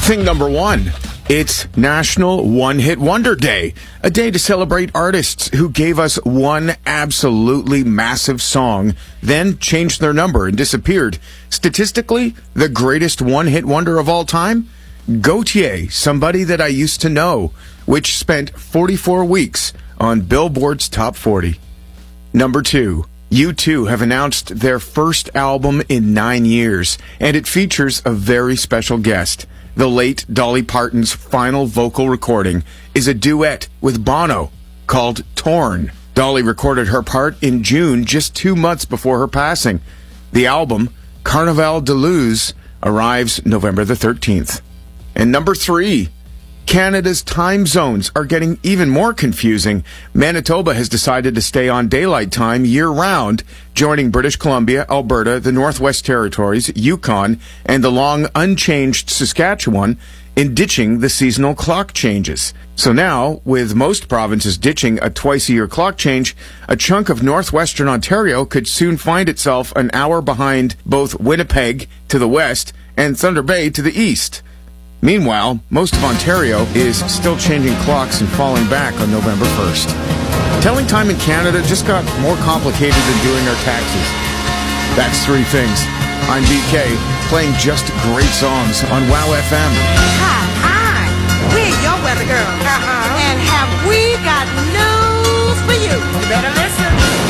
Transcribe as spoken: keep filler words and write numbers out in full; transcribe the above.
Thing number one. It's National One Hit Wonder Day, a day to celebrate artists who gave us one absolutely massive song, then changed their number and disappeared. Statistically, the greatest one-hit wonder of all time? Gautier, Somebody That I Used to Know, which spent forty-four weeks on Billboard's Top forty. Number two. U two have announced their first album in nine years, and it features a very special guest. The late Dolly Parton's final vocal recording is a duet with Bono called Torn. Dolly recorded her part in June, just two months before her passing. The album, Carnaval de Luz, arrives November the thirteenth. And number three, Canada's time zones are getting even more confusing. Manitoba has decided to stay on daylight time year-round, joining British Columbia, Alberta, the Northwest Territories, Yukon, and the long unchanged Saskatchewan in ditching the seasonal clock changes. So now, with most provinces ditching a twice-a-year clock change, a chunk of northwestern Ontario could soon find itself an hour behind both Winnipeg to the west and Thunder Bay to the east. Meanwhile, most of Ontario is still changing clocks and falling back on November first. Telling time in Canada just got more complicated than doing our taxes. That's Three Things. I'm B K, playing just great songs on WOW F M. Hi, hi. We're your weather girls. Uh-huh. And have we got news for you? You better listen.